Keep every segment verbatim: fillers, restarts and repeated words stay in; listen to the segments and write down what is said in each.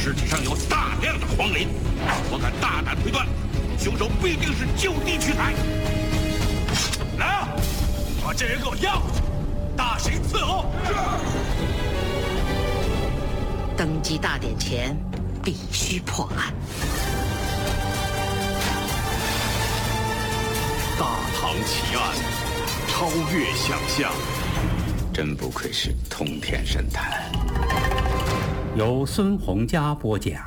尸体上有大量的黄磷，我敢大胆推断，凶手必定是就地取材。来啊，把这人给我押回去，大刑伺候。 登基大典前，必须破案。 大唐奇案，超越想象。 真不愧是通天神探。 由孙洪佳播讲。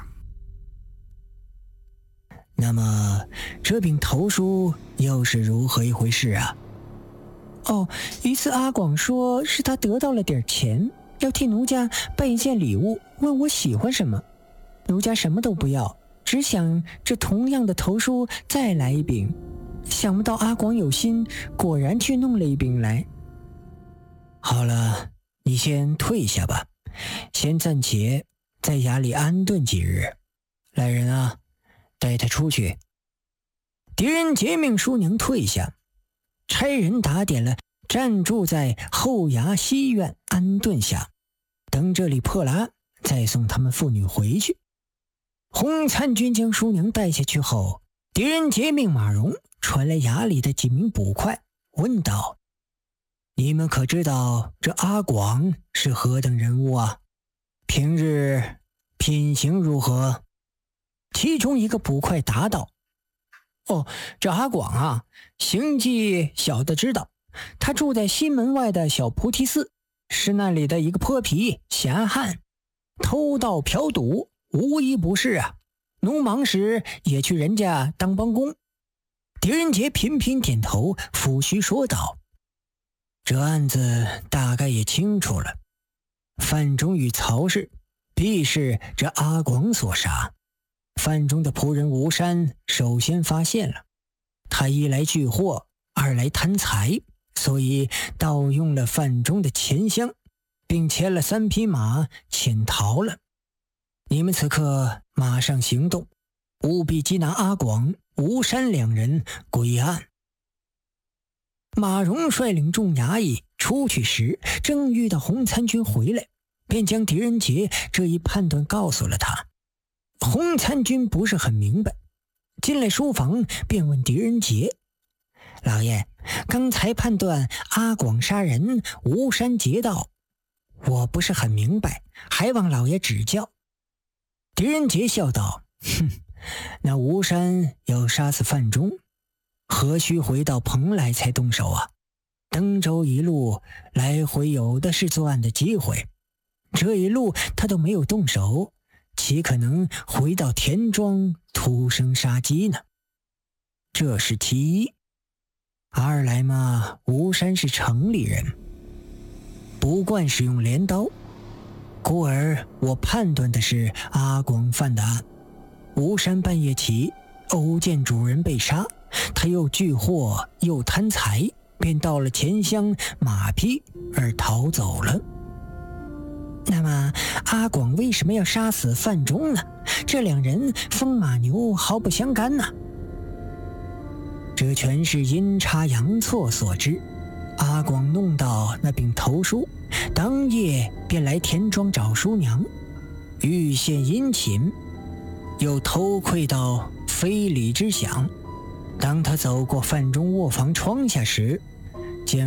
那么这柄头书又是如何一回事啊？哦，一次阿广说是他得到了点钱，要替奴家办一件礼物，问我喜欢什么。奴家什么都不要，只想这同样的头书再来一柄。想不到阿广有心，果然去弄了一柄来。好了，你先退下吧，先暂且在衙里安顿几日。来人啊，带他出去。狄仁杰命叔娘退下，差人打点了，暂住在后衙西院安顿下，等这里破了，再送他们父女回去。洪参军将叔娘带下去后，狄仁杰命马荣传来衙里的几名捕快，问道：你们可知道这阿广是何等人物啊？平日品行如何？其中一个捕快答道：哦，这阿广啊，行迹小的知道，他住在西门外的小菩提寺，是那里的一个泼皮闲汉，偷盗嫖赌无一不是啊，农忙时也去人家当帮工。狄仁杰频频点头，抚须说道：这案子大概也清楚了，范中与曹氏必是这阿广所杀。范中的仆人吴山首先发现了，他一来聚货，二来贪财，所以盗用了范中的钱箱，并牵了三匹马潜逃了。你们此刻马上行动，务必缉拿阿广、吴山两人归案。马荣率领众衙役出去时，正遇到洪参军回来，便将狄仁杰这一判断告诉了他。洪参军不是很明白，进来书房便问狄仁杰：老爷，刚才判断阿广杀人，吴山劫道，我不是很明白，还望老爷指教。狄仁杰笑道：哼，那吴山要杀死范中，何须回到蓬莱才动手啊？登州一路来回有的是作案的机会，这一路他都没有动手，岂可能回到田庄徒生杀机呢？这是其一。二来嘛，吴山是城里人，不惯使用镰刀，故而我判断的是阿广犯的案。吴山半夜起偶见主人被杀，他又聚货又贪财，便盗了钱箱马匹而逃走了。那么阿广为什么要杀死范中呢？这两人风马牛毫不相干呢、啊、这全是阴差阳错所致。阿广弄到那柄头书，当夜便来田庄找叔娘，欲献殷勤，又偷窥到非礼之想。当他走过范中卧房窗下时，